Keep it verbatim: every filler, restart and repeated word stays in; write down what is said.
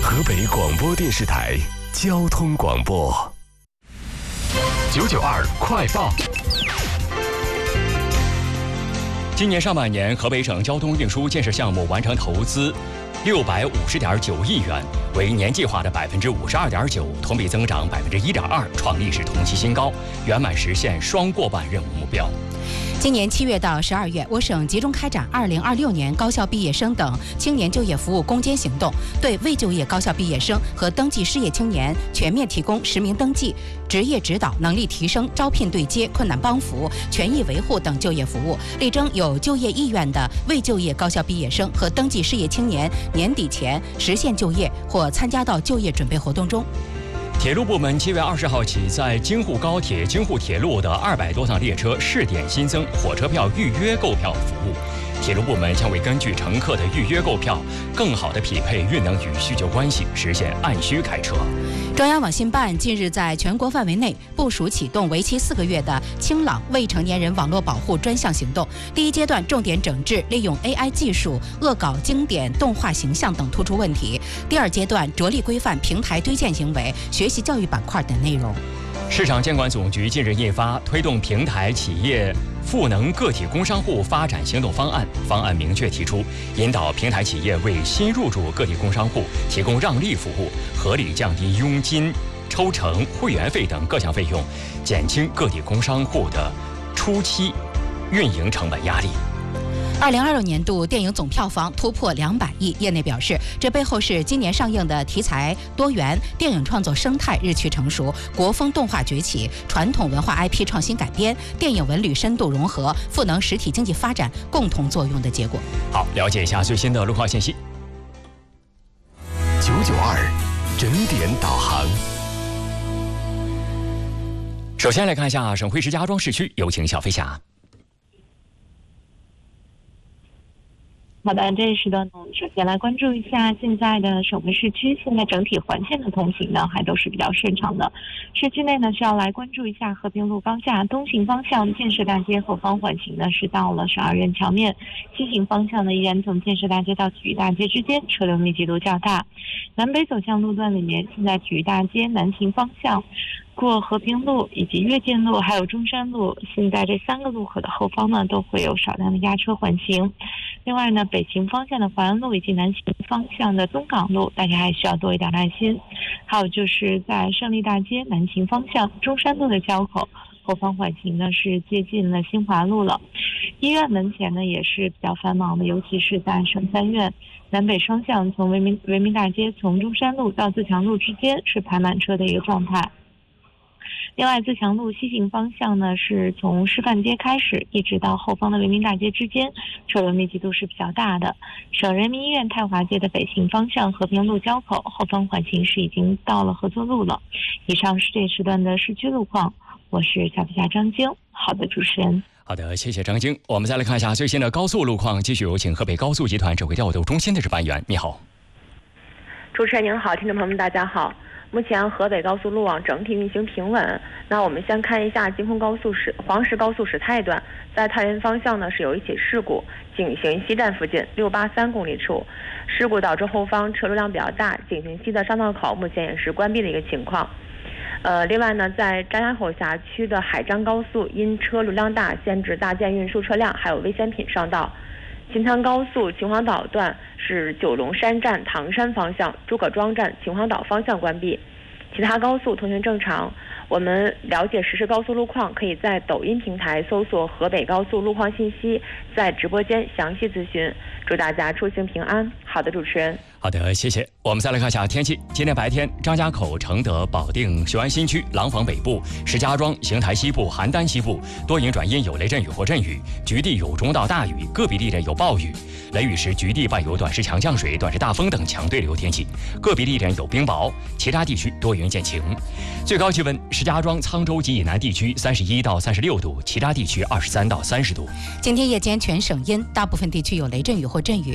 河北广播电视台交通广播九九二快报。今年上半年，河北省交通运输建设项目完成投资六百五十点九亿元，为年计划的百分之五十二点九，同比增长百分之一点二，创历史同期新高，圆满实现双过半任务目标。 今年七月到十二月，我省集中开展二零二六年高校毕业生等青年就业服务攻坚行动，对未就业高校毕业生和登记失业青年全面提供实名登记、职业指导、能力提升、招聘对接、困难帮扶、权益维护等就业服务，力争有就业意愿的未就业高校毕业生和登记失业青年年底前实现就业或参加到就业准备活动中。 铁路部门七月二十号起，在京沪高铁、京沪铁路的二百多趟列车试点新增火车票预约购票服务。铁路部门将会根据乘客的预约购票，更好地匹配运能与需求关系，实现按需开车。 中央网信办近日在全国范围内部署启动为期四个月的清朗未成年人网络保护专项行动。第一阶段重点整治利用 A I 技术恶搞经典动画形象等突出问题。第二阶段着力规范平台推荐行为、学习教育板块等内容。 市场监管总局近日印发《推动平台企业赋能个体工商户发展行动方案》，方案明确提出，引导平台企业为新入驻个体工商户提供让利服务，合理降低佣金、抽成、会员费等各项费用，减轻个体工商户的初期运营成本压力。 二零二六年度电影总票房突破两百亿，业内表示，这背后是今年上映的题材多元，电影创作生态日趋成熟，国风动画崛起，传统文化 I P 创新改编，电影文旅深度融合，赋能实体经济发展共同作用的结果。 好，了解一下最新的路况信息。 九九二整点导航。 首先来看一下省会石家庄市区，有请小飞侠。 好的，这一时段呢，我们首先来关注一下现在的省会市区，现在整体环线的通行呢还都是比较顺畅的。市区内呢，需要来关注一下和平路高架东行方向建设大街后方缓行呢是到了十二院桥面，西行方向呢依然从建设大街到体育大街之间车流密集度较大。南北走向路段里面，现在体育大街南行方向过和平路以及阅建路还有中山路，现在这三个路口的后方呢都会有少量的压车缓行。另外呢，北行方向的淮安路以及南行方向的东港路，大家还需要多一点耐心。还有就是在胜利大街南行方向中山路的交口后方缓行呢是接近了新华路了。医院门前呢也是比较繁忙的，尤其是在省三院南北双向，从维民维民大街从中山路到自强路之间是排满车的一个状态。另外，自强路西行方向呢，是从师范街开始，一直到后方的维民大街之间，车流密集度是比较大的。省人民医院太华街的北行方向和平路交口后方缓行是已经到了合作路了。以上是这时段的市区路况，我是小皮侠张晶。好的，主持人。 好的，谢谢张晶。我们再来看一下最新的高速路况，继续有请河北高速集团指挥调度中心的值班员，你好。 主持人您好，听众朋友们大家好。目前河北高速路网整体运行平稳。那我们先看一下京沪高速石黄石高速石太段，在太原方向呢是有一起事故，景行西站附近六八三公里处，事故导致后方车流量比较大，景行西的上道口目前也是关闭的一个情况。呃，另外呢，在张家口辖区的海张高速因车流量大，限制大件运输车辆还有危险品上道。秦塘高速秦皇岛段是九龙山站唐山方向，诸葛庄站秦皇岛方向关闭，其他高速通行正常。我们了解实时高速路况，可以在抖音平台搜索河北高速路况信息，在直播间详细咨询。祝大家出行平安。好的，主持人。 好的，谢谢。我们再来看一下天气。今天白天，张家口、承德、保定、雄安新区、廊坊北部、石家庄、邢台西部、邯郸西部多云转阴，有雷阵雨或阵雨，局地有中到大雨，个别地点有暴雨。雷雨时，局地伴有短时强降水、短时大风等强对流天气，个别地点有冰雹，其他地区多云见晴。最高气温，石家庄、沧州及以南地区三十一到三十六度，其他地区二十三到三十度。 今天夜间全省阴，大部分地区有雷阵雨或阵雨。